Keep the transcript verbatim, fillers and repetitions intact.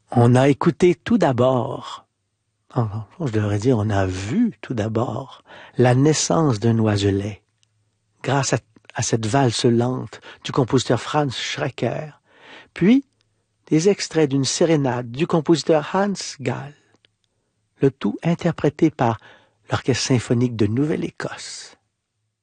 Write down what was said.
On a écouté tout d'abord, oh, je devrais dire on a vu tout d'abord la naissance d'un oiselet grâce à, à cette valse lente du compositeur Franz Schrecker, puis des extraits d'une sérénade du compositeur Hans Gall, le tout interprété par l'Orchestre symphonique de Nouvelle-Écosse.